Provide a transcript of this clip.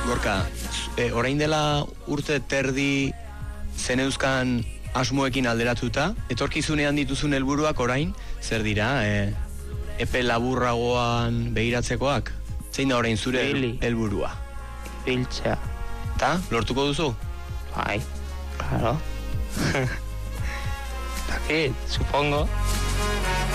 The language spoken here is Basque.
Gorka, orain dela urte terdi zeneuzkan asmoekin alderatuta, etorkizunean dituzun helburuak orain, zer dira, epe laburragoan begiratzekoak? Zein da orain zure helburua? Biltzea. Ta, lortuko duzu? Bai, claro. Dakit, supongo.